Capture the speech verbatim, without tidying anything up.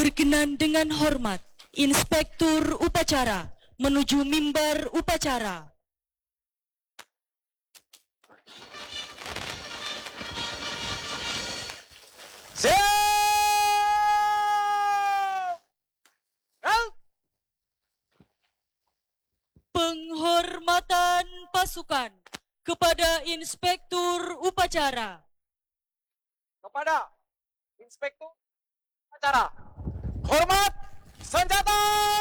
Berkenan dengan hormat, Inspektur Upacara menuju mimbar upacara. Siap! Out! Penghormatan pasukan kepada Inspektur Upacara. Kepada Inspektur Upacara. Hormat senjata!